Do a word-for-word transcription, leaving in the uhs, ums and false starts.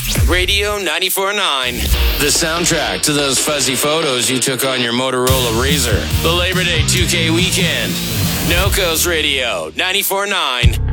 Radio ninety-four point nine. The soundtrack to those fuzzy photos you took on your Motorola Razr. The Labor Day two K weekend. Nocos Radio ninety-four point nine.